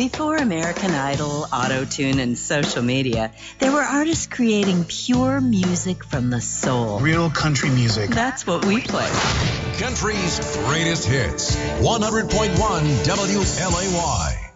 Before American Idol, Auto-Tune, and social media, there were artists creating pure music from the soul. Real country music. That's what we play. Country's greatest hits. 100.1 WLAY.